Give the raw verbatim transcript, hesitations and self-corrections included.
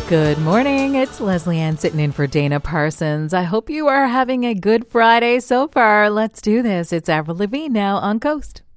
Good morning. It's Leslie Ann sitting in for Dana Parsons. I hope you are having a good Friday so far. Let's do this. It's Avril Lavigne now on Coast.